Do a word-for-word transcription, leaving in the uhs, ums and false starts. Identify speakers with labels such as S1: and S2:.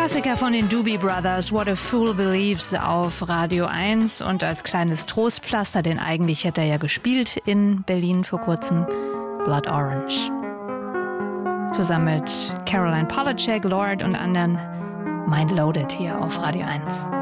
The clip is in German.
S1: Klassiker von den Doobie Brothers, What a Fool Believes auf Radio eins und als kleines Trostpflaster, denn eigentlich hätte er ja gespielt in Berlin vor kurzem, Blood Orange. Zusammen mit Caroline Polachek, Lord und anderen Mind Loaded hier auf Radio eins.